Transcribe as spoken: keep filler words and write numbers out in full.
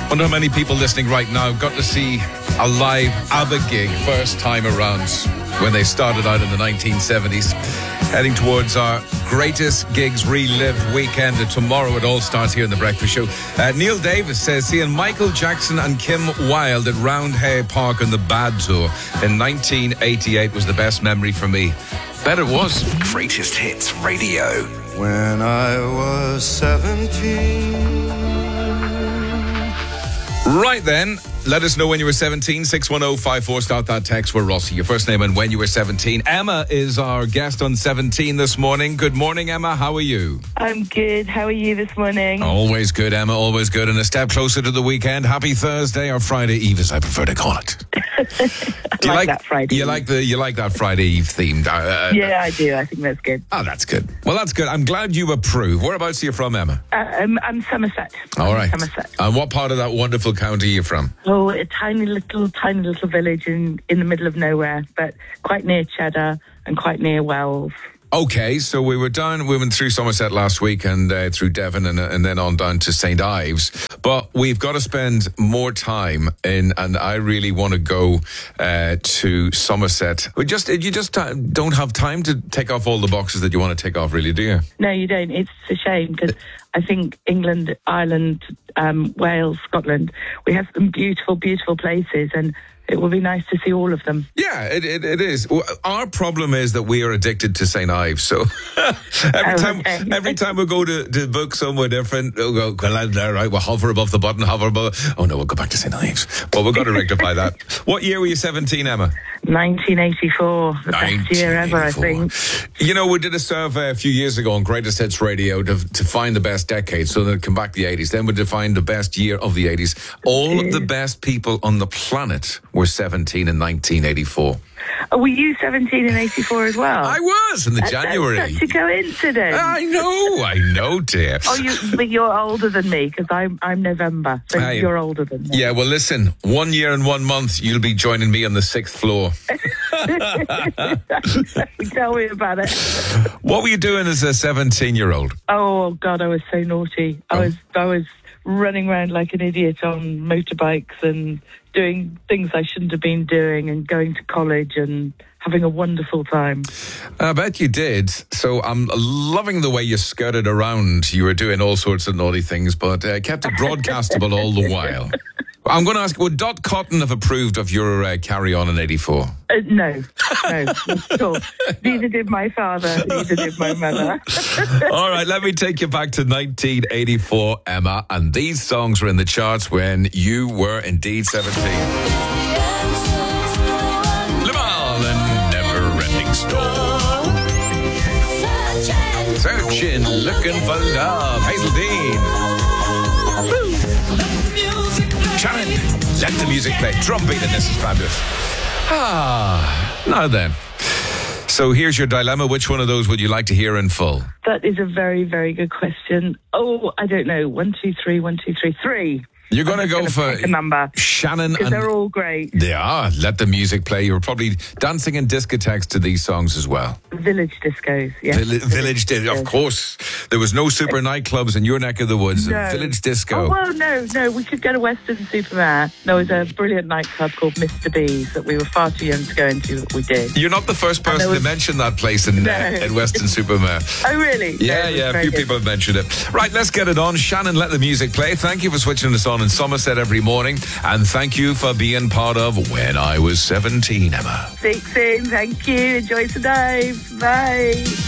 Wonder how many people listening right now got to see a live ABBA gig first time around when they started out in the nineteen seventies. Heading towards our greatest gigs relive weekend. And tomorrow it all starts here in the Breakfast Show. Uh, Neil Davis says seeing Michael Jackson and Kim Wilde at Roundhay Park on the Bad Tour in nineteen eighty-eight was the best memory for me. Bet it was. Greatest Hits Radio. When I was seventeen. Right then, let us know when you were seventeen. six one zero five four. Start that text with Rossi. Your first name and when you were seventeen. Emma is our guest on seventeen this morning. Good morning, Emma. How are you? I'm good. How are you this morning? Always good, Emma. Always good. And a step closer to the weekend. Happy Thursday or Friday Eve, as I prefer to call it. Do you like, like that Friday? You like the you like that Friday Eve themed? Uh, yeah, I do. I think that's good. Oh, that's good. Well, that's good. I'm glad you approve. Whereabouts are you from, Emma? Uh, I'm, I'm Somerset. All right. I'm Somerset. And what part of that wonderful county are you from? Oh, a tiny little, tiny little village in, in the middle of nowhere, but quite near Cheddar and quite near Wells. Okay, so we were down, we went through Somerset last week and uh, through Devon and, and then on down to Saint Ives. But we've got to spend more time in, and I really want to go uh, to Somerset. We just, you just uh, don't have time to take off all the boxes that you want to take off, really, do you? No, you don't. It's a shame because I think England, Ireland, um, Wales, Scotland, we have some beautiful, beautiful places, and it will be nice to see all of them. Yeah, it, it, it is. Our problem is that we are addicted to Saint Ives. So every oh, time okay. every time we go to, to book somewhere different, we'll go, well, all right, we'll hover above the button, hover above. Oh, no, we'll go back to Saint Ives. Well, we've got to rectify that. What year were you seventeen, Emma? nineteen eighty-four. The best year ever, I think. You know, we did a survey a few years ago on Greatest Hits Radio to, to find the best decade. So then come back the eighties. Then we defined the best year of the eighties. All of the best people on the planet were seventeen in nineteen eighty-four. Oh, were you seventeen in eighty-four as well? I was in the that's, January. That's such a coincidence. I know, I know, dear. Oh, you, but you're older than me because I'm I'm November, so I, you're older than me. Yeah, well, listen, one year and one month, you'll be joining me on the sixth floor. Tell me about it. What were you doing as a seventeen-year-old? Oh God, I was so naughty. I oh. was I was running around like an idiot on motorbikes and doing things I shouldn't have been doing and going to college and having a wonderful time. I bet you did. So I'm loving the way you skirted around. You were doing all sorts of naughty things, but uh, kept it broadcastable all the while. I'm going to ask, would Dot Cotton have approved of your uh, carry-on in eighty-four? Uh, no, no, not at all. Neither did my father, neither did my mother. All right, let me take you back to nineteen eighty-four, Emma, and these songs were in the charts when you were indeed seventeen. Limahl and Never Ending Storm. Searching, looking for love. Hazel Dean. Shannon, let the music play. Drum beat and this is fabulous. Ah, now then. So here's your dilemma. Which one of those would you like to hear in full? That is a very, very good question. Oh, I don't know. One, two, three, one, two, three, three. You're going to go for a number. Shannon. Because they're all great. They are. Let the music play. You were probably dancing in discotheques to these songs as well. Village discos, yeah. Village, village disco, of course. There was no super nightclubs in your neck of the woods. No. Village disco. Oh, well, no, no. We could go to Western Supermare. There was a brilliant nightclub called Mister B's that we were far too young to go into, but we did. You're not the first person was... to mention that place in, no. uh, in Western Supermare. Oh, really? Yeah, no, yeah. A few good. people have mentioned it. Right, let's get it on. Shannon, let the music play. Thank you for switching us on in Somerset every morning, and thank you for being part of When I Was seventeen, Emma. Speak soon. Thank you. Enjoy the day. Bye.